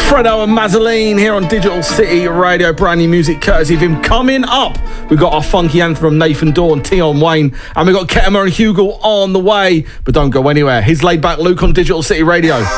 Fredo and Mazzoline here on Digital City Radio. Brand new music courtesy of him. Coming up, we've got our funky anthem from Nathan Dawn, Tion Wayne, and we've got Ketama and Hugel on the way. But don't go anywhere. Here's Laid Back Luke on Digital City Radio.